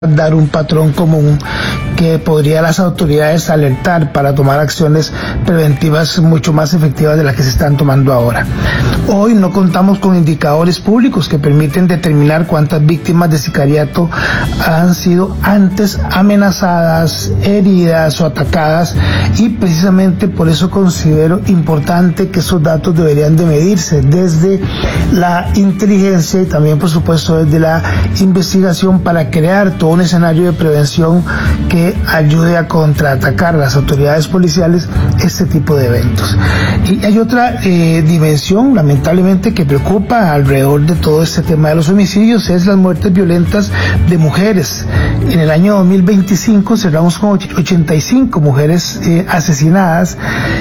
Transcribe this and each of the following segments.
dar un patrón común que podría las autoridades alertar para tomar acciones preventivas mucho más efectivas de las que se están tomando ahora. Hoy no contamos con indicadores públicos que permiten determinar cuántas víctimas de sicariato han sido antes amenazadas, heridas o atacadas, y precisamente por eso considero importante que esos datos deberían de medirse desde la inteligencia y también por supuesto desde la investigación para crear todo un escenario de prevención que ayude a contraatacar a las autoridades policiales este tipo de eventos. Y hay otra dimensión lamentablemente que preocupa alrededor de todo este tema de los homicidios, es las muertes violentas de mujeres. En el año 2025 cerramos con 85 mujeres asesinadas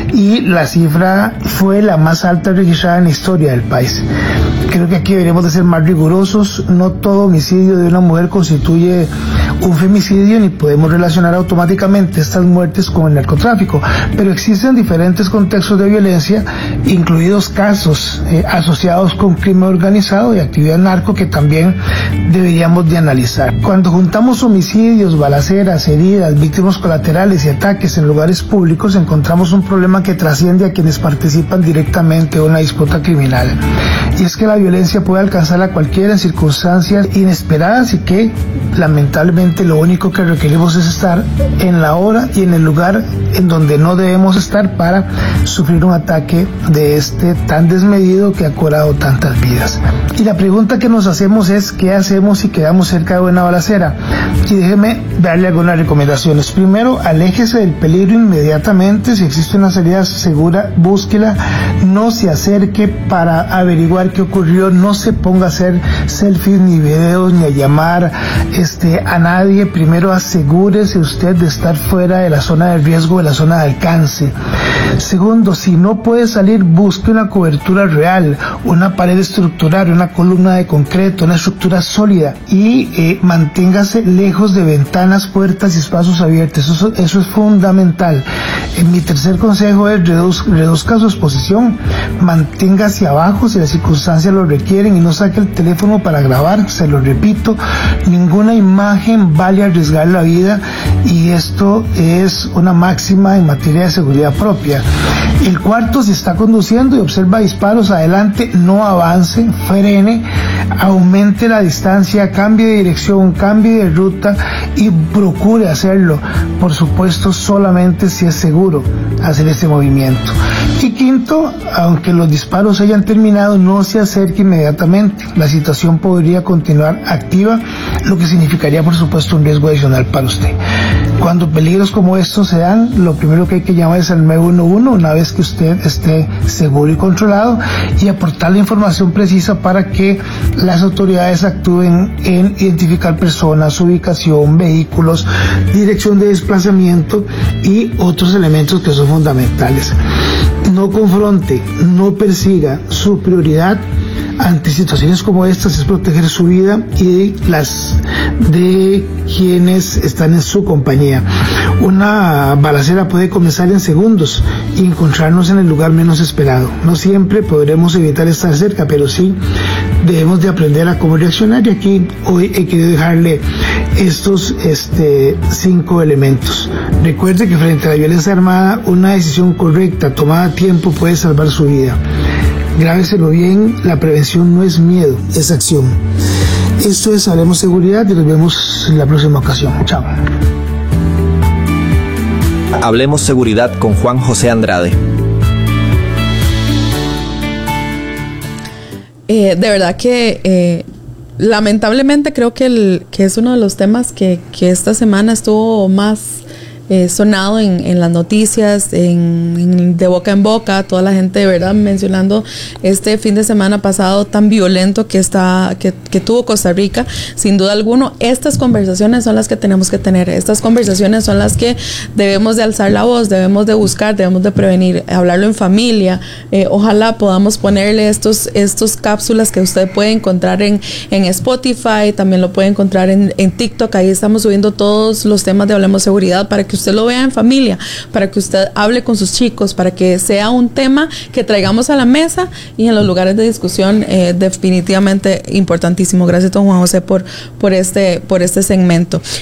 y la cifra fue la más alta registrada en la historia del país. Creo que aquí deberíamos de ser más rigurosos. No todo homicidio de una mujer constituye un femicidio ni podemos relacionar automáticamente estas muertes con el narcotráfico, pero existen diferentes contextos de violencia, incluidos casos asociados con crimen organizado y actividad narco que también deberíamos de analizar. Cuando juntamos homicidios, balaceras, heridas, víctimas colaterales y ataques en lugares públicos, encontramos un problema que trasciende a quienes participan directamente en una disputa criminal. Y es que la violencia puede alcanzar a cualquiera en circunstancias inesperadas y que lamentablemente lo único que requerimos es estar en la hora y en el lugar en donde no debemos estar para sufrir un ataque de este tan desmedido que ha cobrado tantas vidas. Y la pregunta que nos hacemos es ¿qué hacemos si quedamos cerca de una balacera? Y déjeme darle algunas recomendaciones. Primero, aléjese del peligro inmediatamente. Si existe una salida segura, búsquela. No se acerque para averiguar qué ocurrió. No se ponga a hacer selfies ni videos ni a llamar a nadie. Primero asegúrese usted de estar fuera de la zona de riesgo, de la zona de alcance. Segundo, si no puede salir, busque una cobertura real, una pared estructural, una columna de concreto, una estructura sólida, y manténgase lejos de ventanas, puertas y espacios abiertos. Eso es fundamental. Mi tercer consejo es reduzca su exposición, manténgase abajo si las circunstancias lo requieren y no saque el teléfono para grabar. Se lo repito, ninguna imagen vale arriesgar la vida, y esto es una máxima en materia de seguridad propia. El cuarto, si está conduciendo y observa disparos, adelante, no avance, frene, aumente la distancia, cambie de dirección, cambie de ruta y procure hacerlo, por supuesto, solamente si es seguro hacer este movimiento. Y quinto, aunque los disparos hayan terminado, no se acerque inmediatamente. La situación podría continuar activa, lo que significaría, por supuesto, un riesgo adicional para usted. Cuando peligros como estos se dan, lo primero que hay que llamar es al 911 una vez que usted esté seguro y controlado, y aportar la información precisa para que las autoridades actúen en identificar personas, ubicación, vehículos, dirección de desplazamiento y otros elementos que son fundamentales. No confronte, no persiga. Su prioridad ante situaciones como estas es proteger su vida y las de quienes están en su compañía. Una balacera puede comenzar en segundos y encontrarnos en el lugar menos esperado. No siempre podremos evitar estar cerca, pero sí debemos de aprender a cómo reaccionar, y aquí hoy he querido dejarle estos 5 elementos. Recuerde que frente a la violencia armada, una decisión correcta tomada a tiempo puede salvar su vida. Grábeselo bien, la prevención no es miedo, es acción. Esto es Hablemos Seguridad y nos vemos en la próxima ocasión. Chao. Hablemos Seguridad con Juan José Andrade. De verdad que lamentablemente creo que es uno de los temas que esta semana estuvo más sonado en las noticias, de boca en boca, toda la gente de verdad mencionando este fin de semana pasado tan violento que tuvo Costa Rica. Sin duda alguno, estas conversaciones son las que tenemos que tener, estas conversaciones son las que debemos de alzar la voz, debemos de buscar, debemos de prevenir, hablarlo en familia. Ojalá podamos ponerle estos cápsulas que usted puede encontrar en Spotify, también lo puede encontrar en TikTok. Ahí estamos subiendo todos los temas de Hablemos Seguridad para que usted lo vea en familia, para que usted hable con sus chicos, para que sea un tema que traigamos a la mesa y en los lugares de discusión, definitivamente importantísimo. Gracias, don Juan José, por este segmento.